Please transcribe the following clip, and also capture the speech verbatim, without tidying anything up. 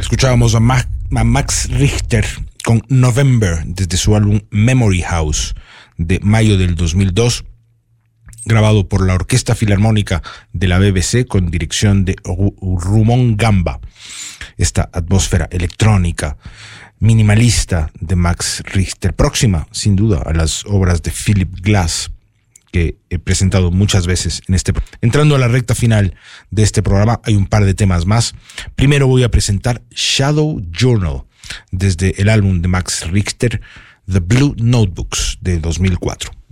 Escuchábamos a, Ma- a Max Richter con November desde su álbum Memory House de mayo del dos mil dos, grabado por la Orquesta Filarmónica de la B B C con dirección de Rumon Gamba. Esta atmósfera electrónica minimalista de Max Richter, próxima sin duda a las obras de Philip Glass, que he presentado muchas veces en este programa. Entrando a la recta final de este programa, hay un par de temas más. Primero voy a presentar Shadow Journal desde el álbum de Max Richter, The Blue Notebooks de dos mil cuatro.